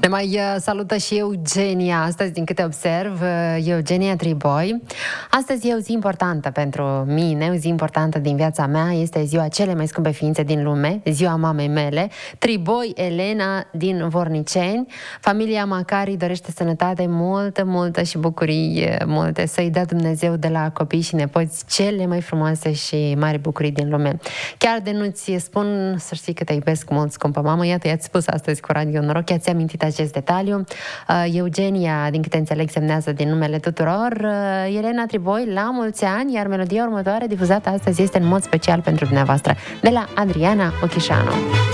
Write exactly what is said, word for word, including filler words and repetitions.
Ne mai uh, salută și Eugenia astăzi, din câte observ, uh, Eugenia Triboi. Astăzi e o zi importantă pentru mine, o zi importantă din viața mea. Este ziua cele mai scumpe ființe din lume, ziua mamei mele, Triboi Elena din Vorniceni. Familia Macari dorește sănătate multă, multă și bucurii multe. Să-i dea Dumnezeu de la copii și nepoți cele mai frumoase și mari bucurii din lume. Chiar de nu-ți spun, să știi că te iubesc mult, scumpă mamă. Iată, i-ați spus astăzi cu Radio Noroc, i-ați amintit acest detaliu. Uh, Eugenia, din câte înțeleg, semnează din numele tuturor. Uh, Elena Triboi, la mulți ani, iar melodia următoare, difuzată astăzi, este în mod special pentru dumneavoastră, de la Adriana Ochișanu.